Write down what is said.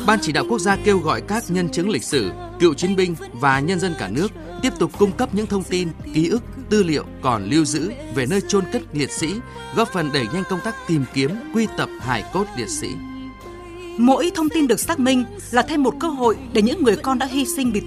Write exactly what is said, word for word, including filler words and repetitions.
Ban Chỉ đạo Quốc gia kêu gọi các nhân chứng lịch sử, cựu chiến binh và nhân dân cả nước tiếp tục cung cấp những thông tin, ký ức, tư liệu còn lưu giữ về nơi chôn cất liệt sĩ, góp phần đẩy nhanh công tác tìm kiếm, quy tập hài cốt liệt sĩ. Mỗi thông tin được xác minh là thêm một cơ hội để những người con đã hy sinh vì